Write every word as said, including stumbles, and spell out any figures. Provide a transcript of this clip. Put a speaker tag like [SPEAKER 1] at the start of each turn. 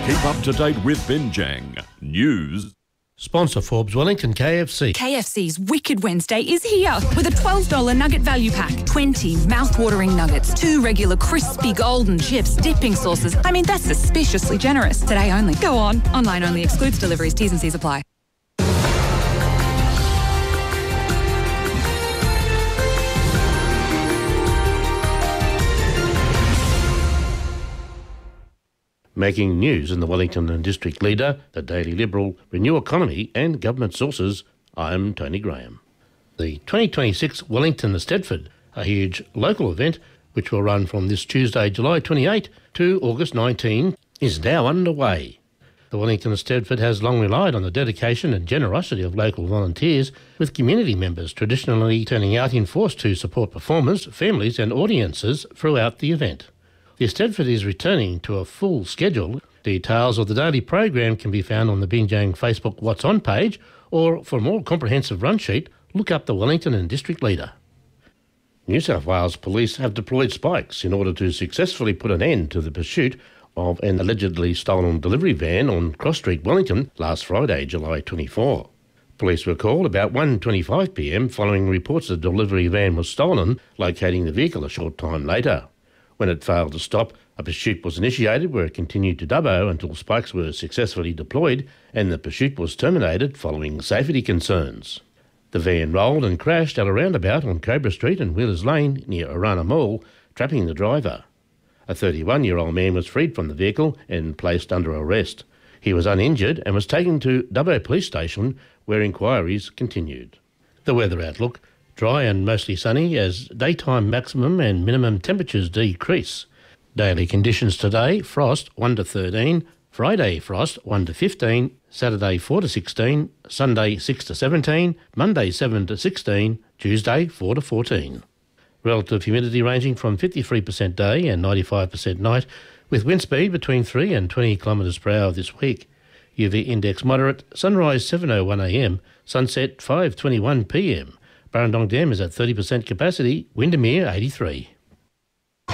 [SPEAKER 1] Keep up to date with Binjang News.
[SPEAKER 2] Sponsor Forbes Wellington K F C.
[SPEAKER 3] K F C's Wicked Wednesday is here with a twelve dollars nugget value pack. twenty mouth-watering nuggets, two regular crispy golden chips, dipping sauces. I mean, that's suspiciously generous. Today only. Go on. Online only. Excludes deliveries. T's and C's apply.
[SPEAKER 2] Making news in the Wellington and District Leader, the Daily Liberal, Renew Economy and Government Sources, I'm Tony Graham. The twenty twenty-six Wellington Eisteddfod, a huge local event which will run from this Tuesday, July twenty-eighth to August nineteenth, is now underway. The Wellington Eisteddfod has long relied on the dedication and generosity of local volunteers, with community members traditionally turning out in force to support performers, families and audiences throughout the event. The Eisteddfod is returning to a full schedule. Details of the daily program can be found on the Binjang Facebook What's On page, or for a more comprehensive run sheet, look up the Wellington and District Leader. New South Wales Police have deployed spikes in order to successfully put an end to the pursuit of an allegedly stolen delivery van on Cross Street, Wellington, last Friday, July twenty-fourth. Police were called about one twenty-five p m following reports the delivery van was stolen, locating the vehicle a short time later. When it failed to stop, a pursuit was initiated where it continued to dubbo until spikes were successfully deployed and the pursuit was terminated following safety concerns. The van rolled and crashed at a roundabout on Cobra Street and Wheelers Lane near Arana Mall, trapping the driver. A thirty-one-year-old man was freed from the vehicle and placed under arrest. He was uninjured and was taken to Dubbo Police Station where inquiries continued. The weather outlook. Dry and mostly sunny as daytime maximum and minimum temperatures decrease. Daily conditions today, frost one to thirteen, Friday frost one to fifteen, Saturday four to sixteen, Sunday six to seventeen, Monday seven to sixteen, Tuesday four to fourteen. Relative humidity ranging from fifty-three percent day and ninety-five percent night, with wind speed between three and twenty kilometres per hour this week. U V index moderate, sunrise seven oh one a m, sunset five twenty-one p m. Burrendong Dam is at thirty percent capacity, Windermere eighty-three.